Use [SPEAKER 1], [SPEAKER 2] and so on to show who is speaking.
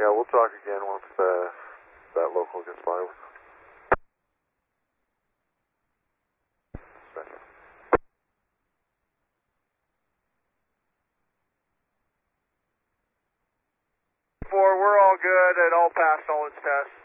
[SPEAKER 1] Yeah, we'll talk again once that local gets by.
[SPEAKER 2] 4, we're all good. It all passed all its tests.